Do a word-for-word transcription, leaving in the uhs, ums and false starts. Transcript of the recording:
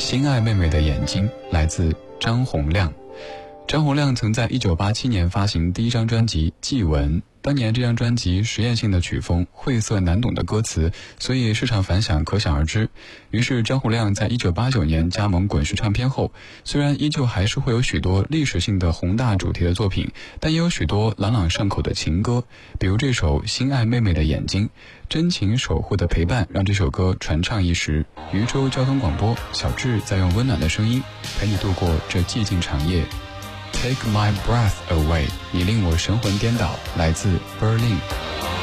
心爱妹妹的眼睛，来自张洪亮。张洪亮曾在一九八七年发行第一张专辑《祭文》，当年这张专辑实验性的曲风，晦涩难懂的歌词，所以市场反响可想而知。于是张洪亮在一九八九年加盟滚石唱片后，虽然依旧还是会有许多历史性的宏大主题的作品，但也有许多朗朗上口的情歌，比如这首《心爱妹妹的眼睛》，真情守护的陪伴让这首歌传唱一时。渝州交通广播，小智在用温暖的声音陪你度过这寂静长夜。Take my breath away， 你令我神魂颠倒，来自 Berlin。